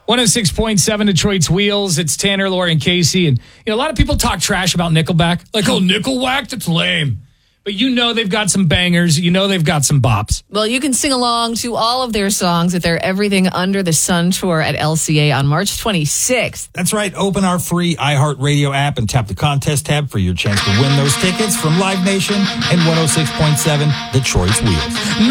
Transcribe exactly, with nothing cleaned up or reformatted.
one oh six point seven Detroit's Wheels. It's Tanner, Lori, and Casey. And you know, a lot of people talk trash about Nickelback. Like, oh, Nickelback, that's lame. But you know they've got some bangers. You know they've got some bops. Well, you can sing along to all of their songs at their Everything Under the Sun tour at L C A on March twenty-sixth. That's right. Open our free iHeartRadio app and tap the contest tab for your chance to win those tickets from Live Nation and one oh six point seven Detroit's Wheels.